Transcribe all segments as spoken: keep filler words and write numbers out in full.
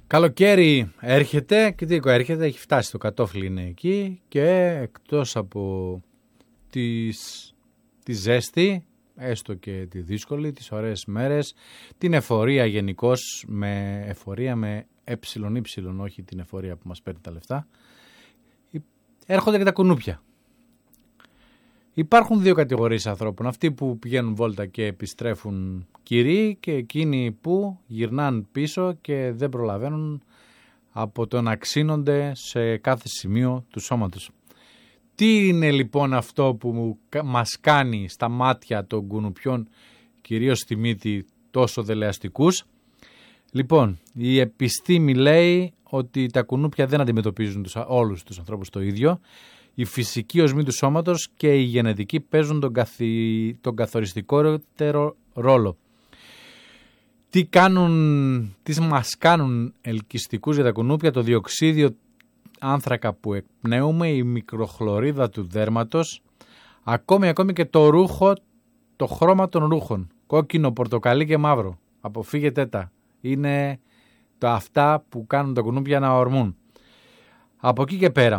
Καλοκαίρι έρχεται και τι έρχεται, έχει φτάσει το κατόφλι είναι εκεί και εκτός από τις, τη ζέστη, έστω και τη δύσκολη, τις ωραίες μέρες, την εφορία γενικώς, με εφορία με εψιλον ύψιλον, όχι την εφορία που μας παίρνει τα λεφτά, έρχονται και τα κουνούπια. Υπάρχουν δύο κατηγορίες ανθρώπων, αυτοί που πηγαίνουν βόλτα και επιστρέφουν κυρίοι και εκείνοι που γυρνάνε πίσω και δεν προλαβαίνουν από το να ξύνονται σε κάθε σημείο του σώματος. Τι είναι λοιπόν αυτό που μας κάνει στα μάτια των κουνουπιών, κυρίως στη μύτη, τόσο δελεαστικούς? Λοιπόν, η επιστήμη λέει ότι τα κουνούπια δεν αντιμετωπίζουν τους, όλους τους ανθρώπους το ίδιο. Η φυσική οσμή του σώματος και η γενετική παίζουν τον, καθι... τον καθοριστικότερο ρόλο. Τι, κάνουν... τι μας κάνουν ελκυστικούς για τα κουνούπια? Το διοξίδιο άνθρακα που εκπνέουμε, η μικροχλωρίδα του δέρματος, ακόμη, ακόμη και το ρούχο, το χρώμα των ρούχων, κόκκινο, πορτοκαλί και μαύρο. Αποφύγετε τα. Είναι τα αυτά που κάνουν τα κουνούπια να ορμούν. Από εκεί και πέρα,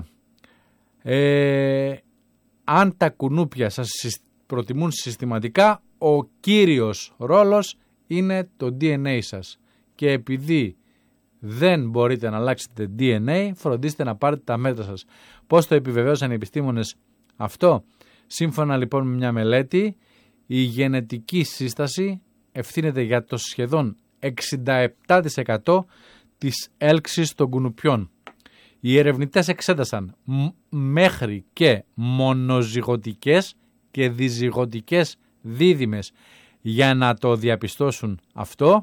ε, αν τα κουνούπια σας προτιμούν συστηματικά, ο κύριος ρόλος είναι το ντι εν έι σας. Και επειδή δεν μπορείτε να αλλάξετε ντι εν έι, φροντίστε να πάρετε τα μέτρα σας. Πώς το επιβεβαίωσαν οι επιστήμονες αυτό? Σύμφωνα λοιπόν με μια μελέτη, η γενετική σύσταση ευθύνεται για το σχεδόν εξήντα επτά τοις εκατό της έλξης των κουνουπιών. Οι ερευνητές εξέτασαν μ- μέχρι και μονοζυγωτικές και διζυγωτικές δίδυμες για να το διαπιστώσουν αυτό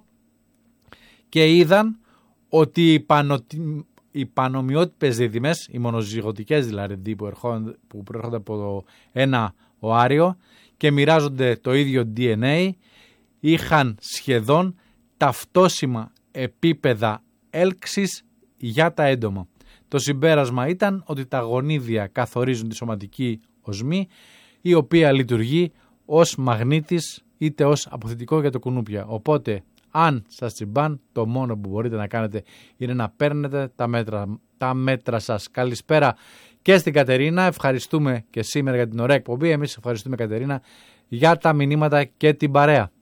και είδαν ότι οι, πανο... οι πανομοιότυπες δίδυμες, οι μονοζυγωτικές δηλαδή που, ερχόν... που προέρχονται από το ένα οάριο και μοιράζονται το ίδιο ντι εν έι, είχαν σχεδόν ταυτόσιμα επίπεδα έλξης για τα έντομα. Το συμπέρασμα ήταν ότι τα γονίδια καθορίζουν τη σωματική οσμή, η οποία λειτουργεί ως μαγνήτης είτε ως αποθητικό για το κουνούπια. Οπότε, αν σας τσιμπάν, το μόνο που μπορείτε να κάνετε είναι να παίρνετε τα μέτρα, τα μέτρα σας. Καλησπέρα και στην Κατερίνα. Ευχαριστούμε και σήμερα για την ωραία εκπομπή. Εμείς ευχαριστούμε, Κατερίνα, για τα μηνύματα και την παρέα.